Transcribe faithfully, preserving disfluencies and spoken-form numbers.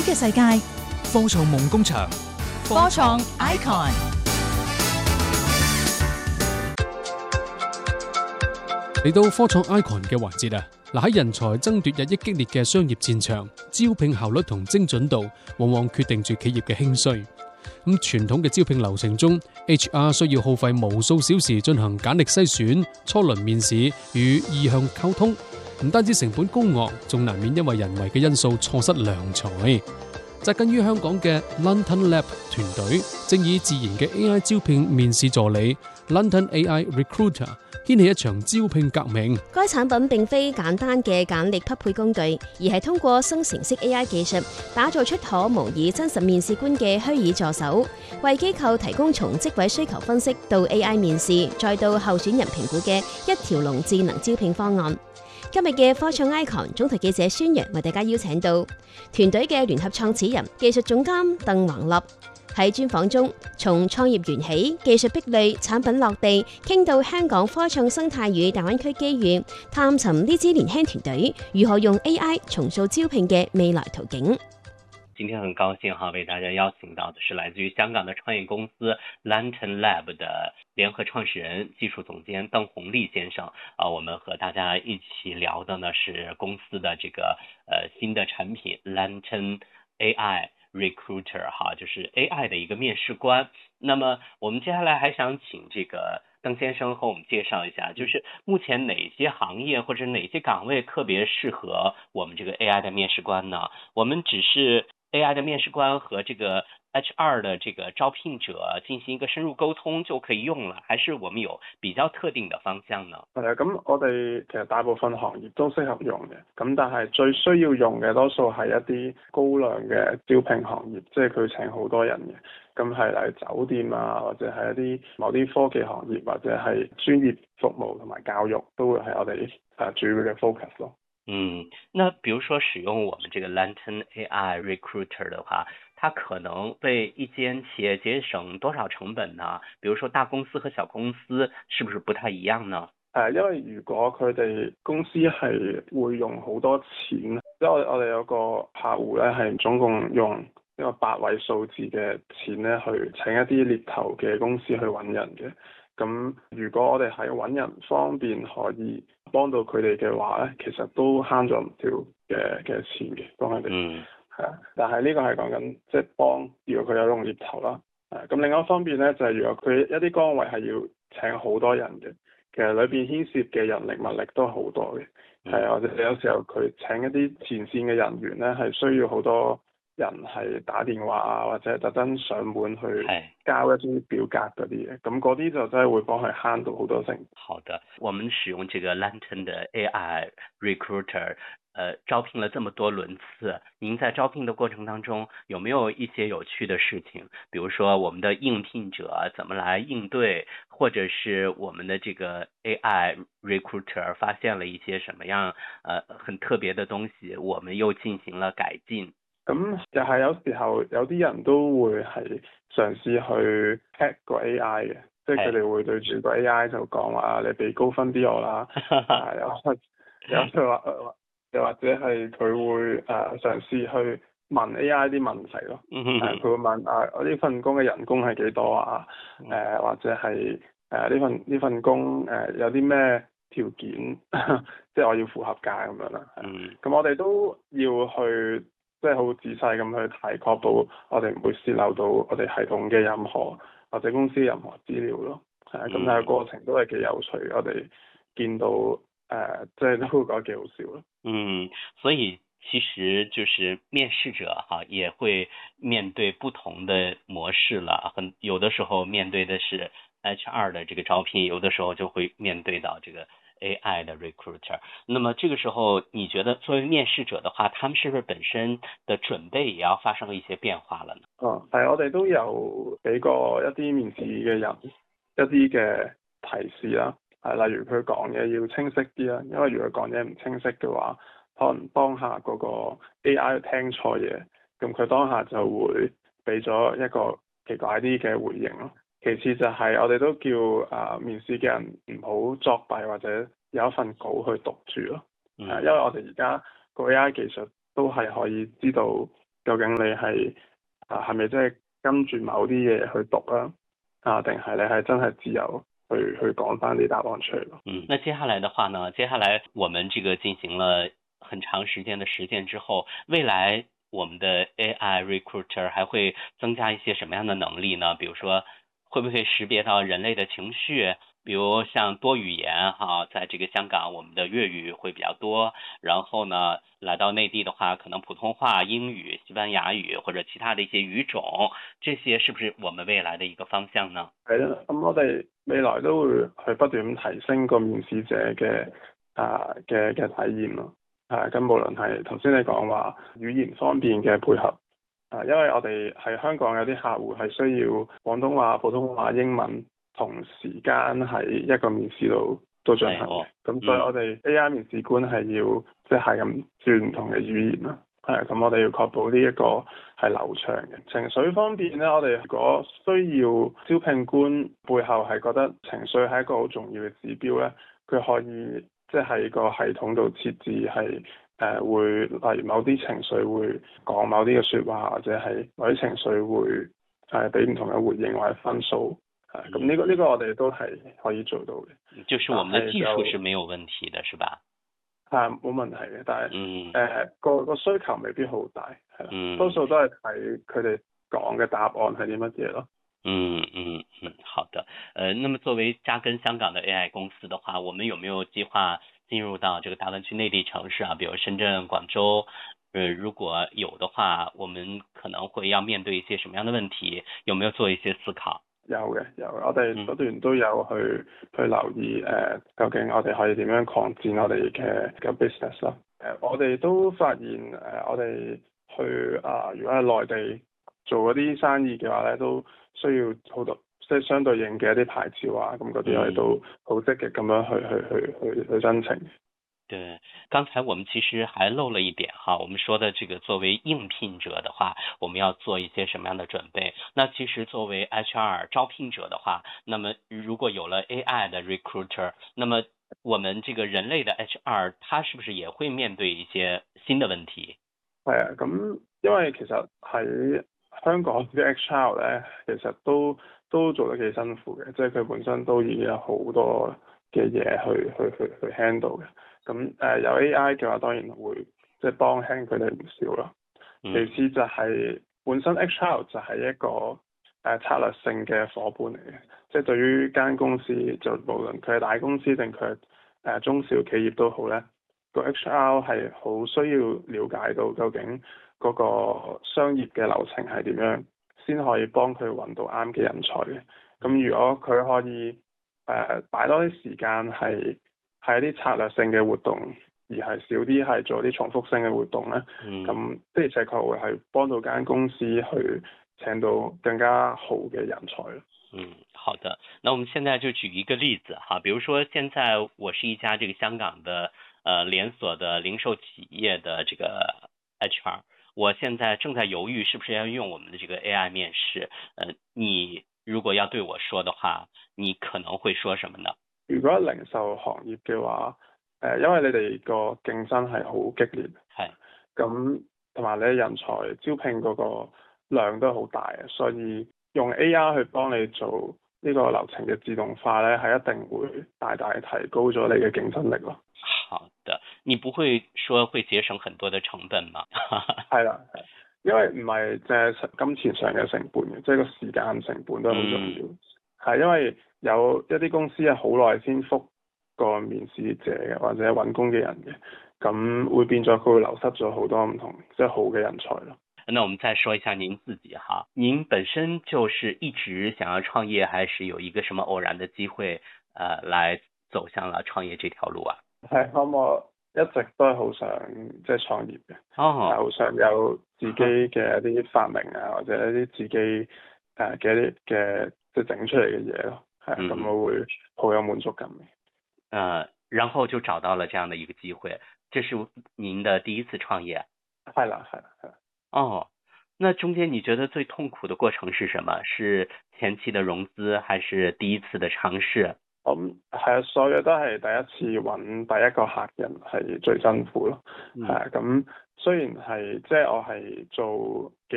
嘅世界， 科創夢工場， 科創 Icon。 嚟到科創 Icon 嘅環節啊，嗱喺人才爭奪日益激烈嘅商業戰場，招聘效率同精準度往往決定住企業嘅興衰。咁傳統嘅招聘流程中 ，H R 需要耗費無數小時進行簡歷篩選、初輪面試與意向溝通，唔單止成本高昂，仲難免因為人為嘅因素錯失良才。紮根於香港嘅 Lantern Lab 團隊，正以自然嘅 A I 招聘面試助理 Lantern A I Recruiter 掀起一場招聘革命。 該產品並非簡單嘅簡歷匹配工具，而係通過生成式 A I 技術，打造出可模擬真實面試官嘅虛擬助手，為機構提供從職位需求分析到 A I 面試，再到候選人評估嘅一條龍智能招聘方案。今日嘅科創 Icon 總台記者孫陽為大家邀請到團隊嘅聯合創始人、技術總監鄧宏立，喺專訪中從創業緣起、技術壁壘、產品落地，傾到香港科創生態與大灣區機遇，探尋呢支年輕團隊如何用 A I 重塑招聘嘅未來途徑。 今天很高興哈，為大家邀請到的是來自於香港的創業公司 Lantern Lab 的聯合創始人、技術總監鄧宏立先生啊，我們和大家一起聊的呢是公司的這個呃新的產品 Lantern A I Recruiter 哈，就是 A I 的一個面試官。那麼我們接下來還想請這個鄧先生和我們介紹一下，就是目前哪些行業或者哪些崗位特別適合我們這個 A I 的面試官呢？我們只是A I 的面試官和這個 H R 的這個招聘者進行一個深入溝通就可以用了，還是我們有比較特定的方向呢？ 係啊，咁我哋其實大部分行業都適合用嘅，咁但係最需要用嘅多數係一啲高量嘅招聘行業，即係佢請好多人嘅，咁係嚟酒店啊，或者係一啲某啲科技行業，或者係專業服務同埋教育都會係我哋誒主要嘅 focus 咯。 嗯，那比如說使用我們這個 Lantern A I Recruiter 的話，它可能為一間企業節省多少成本呢？比如說大公司和小公司是不是不太一樣呢？ 誒，因為如果佢哋公司係會用好多錢，因為我我哋有個客戶咧係總共用一個八位數字嘅錢咧去請一啲獵頭嘅公司去揾人嘅。咁如果我哋喺揾人方面可以幫到佢哋嘅話咧，其實都慳咗唔少嘅嘅錢嘅，幫佢哋。嗯。係啊，但係呢個係講緊即係幫，如果佢有用獵頭啦。誒，咁另外一方面咧，就係、是、如果佢一啲崗位係要請好多人嘅，其實裏邊牽涉嘅人力物力都好多嘅。係啊、嗯，或者有時候佢請一啲前線嘅人員咧，係需要好多人係打電話啊，或者特登上門去交一啲表格嗰啲嘢，咁嗰啲就真係會幫佢慳到好多成。 好的，我們使用這個 Lantern 的 A I Recruiter，呃，招聘了這麼多輪次，您在招聘的過程當中有沒有一些有趣的事情？比如說我們的應聘者怎麼來應對，或者是我們的這個 A I Recruiter 發現了一些什麼樣呃很特別的東西，我們又進行了改進。 咁就係有時候有啲人都會係嘗試去 hack 個 A I 嘅，即係佢哋會對住個 A I 就講話你俾高分啲我啦，有有佢話又或者係佢會誒、呃、嘗試去問 A I 啲問題咯，誒佢、呃、會問啊我呢份工嘅人工係幾多啊？誒、呃、或者係誒呢份呢份工誒、呃、有啲咩條件，即係我要符合格咁樣啦。咁、嗯、我哋都要去。即係好仔細咁去睇，確保我哋唔會泄漏到我哋系統嘅任何或者公司任何資料咯。係啊，咁但係過程都係幾有趣，我哋見到誒，即係都會覺得幾好笑咯。 嗯，所以其實就是面試者哈，也會面對不同的模式了。很有的時候面對的是 H R 的這個招聘，有的時候就會面對到這個A I 的 recruiter， 那麼這個時候你覺得作為面試者的話，他們是不是本身的準備也要發生一些變化了呢？ 哦，係，我哋都有俾過一啲面試嘅人一啲嘅提示啦，係例如佢講嘢要清晰啲啦，因為如果講嘢唔清晰嘅話，可能當下嗰個 A I 聽錯嘢，咁佢當下就會俾咗一個奇怪啲嘅回應咯。其次就係我哋都叫啊、呃、面試嘅人唔好作弊或者有一份稿去讀住咯，嗯、因為我哋而家個 A I 技術都係可以知道究竟你係啊係咪真係跟住某啲嘢去讀啊？啊，定係你係真係自由去去講翻啲答案出嚟咯？ 嗯，那接下來的話呢？接下來我們這個進行了很長時間的實踐之後，未來我們的 A I recruiter 還會增加一些什麼樣的能力呢？比如說，會不會識別到人類的情緒？比如像多語言哈，在這個香港，我們的粵語會比較多。然後呢，來到內地的話，可能普通話、英語、西班牙語或者其他的一些語種，這些是不是我們未來的一個方向呢？ 係啦，咁我哋未來都會去不斷咁提升個面試者嘅啊嘅嘅體驗咯。係咁，無論係頭先你講話語言方面嘅配合，啊，因為我哋喺香港有啲客戶係需要廣東話、普通話、英文同時間喺一個面試度都進行嘅，咁、哦、所以我哋 A I 面試官係要即係咁轉唔同嘅語言啦。係咁，我哋要確保呢一個係流暢嘅。情緒方面咧，我哋如果需要招聘官背後係覺得情緒係一個好重要嘅指標咧，佢可以即係喺個系統度設置係誒、呃、會，例如某啲情緒會講某啲嘅説話，或者係某啲情緒會誒俾唔同嘅回應或者分數。係咁，呢個呢個我哋都係可以做到嘅。 就是我們的技術是沒有問題的，是吧？ 係冇問題嘅，但係誒、 嗯呃、個個需求未必好大，係啦、 嗯， 多數都係睇佢哋講嘅答案係啲乜嘢咯。 嗯嗯嗯，好的。呃，那麼作為扎根香港的 A I 公司的話，我們有沒有計劃進入到這個大灣區內地城市啊，比如深圳、廣州？呃，如果有的話，我們可能會要面對一些什麼樣的問題？有沒有做一些思考？ 有嘅，有嘅，我哋不斷都有去、嗯、去留意誒、呃，究竟我哋可以點樣擴展我哋嘅嘅 business 咯？誒、呃，我哋都發現誒、呃，我哋去啊、呃，如果喺內地做嗰啲生意嘅話咧，都需要好多即係相對應嘅一啲牌照啊，咁嗰啲我哋都好積極咁樣去去去去去申請。 對，剛才我們其實還漏了一點哈，我們說的這個作為應聘者的話，我們要做一些什麼樣的準備？那其實作為 H R 招聘者的話，那麼如果有了 A I 的 recruiter，那麼我們這個人類的 H R，他是不是也會面對一些新的問題？ 係啊，咁因為其實喺香港嘅 H R 咧，其實都都做得幾辛苦嘅，即係佢本身都已經有好多嘅嘢去去去去 handle 嘅。咁誒、呃、有 A I 嘅話，當然會即係幫輕佢哋唔少咯。其次就係本身 H R 就係一個誒、呃、策略性嘅夥伴嚟嘅，即係對於間公司，就無論佢係大公司定佢係誒中小企業都好咧，個 H R 係好需要了解到究竟嗰個商業嘅流程係點樣，先可以幫佢揾到啱嘅人才嘅。咁如果佢可以誒擺、呃、多啲時間係係一啲策略性嘅活動，而係少啲係做啲重複性嘅活動咧。咁的而且確會係幫到間公司去請到更加好嘅人才。 嗯，好的。那我們現在就舉一個例子哈，比如說現在我是一家這個香港的呃連鎖的零售企業的這個 H R， 我現在正在猶豫是不是要用我們的這個 A I 面試。呃，你如果要對我說的話，你可能會說什麼呢？ 如果零售行業嘅話，誒、呃，因為你哋個競爭係好激烈，係咁同埋你人才招聘嗰個量都好大啊，所以用 A I 去幫你做呢個流程嘅自動化咧，係一定會大大提高咗你嘅競爭力咯。 好的，你不會說會節省很多的成本嗎？ 係啦，係，因為唔係淨係金錢上嘅成本嘅，即係個時間成本都好重要。係、嗯、因為有一啲公司係好耐先覆個面試者嘅，或者揾工嘅人嘅，咁會變咗佢會流失咗好多唔同即係好嘅人才咯。 那我們再說一下您自己哈，您本身就是一直想要創業，還是有一個什麼偶然的機會，呃，來走向了創業這條路啊？ 係，咁我一直都係好想即係創業嘅，哦，好想有自己嘅一啲發明啊，或者一啲自己誒嘅一啲嘅即係整出嚟嘅嘢咯，係，咁、嗯、我會好有滿足感嘅。 呃，然後就找到了這樣的一個機會，這是您的第一次創業？ 係啦，係啦，係啦。 哦，那中間你覺得最痛苦的過程是什麼？是前期的融資，還是第一次的嘗試？ 咁係啊，所有都係第一次揾第一個客人係最辛苦咯。係啊、嗯，咁雖然係即係我係做技